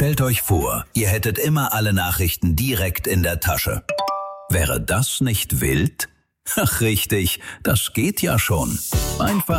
Stellt euch vor, ihr hättet immer alle Nachrichten direkt in der Tasche. Wäre das nicht wild? Ach richtig, das geht ja schon. Einfach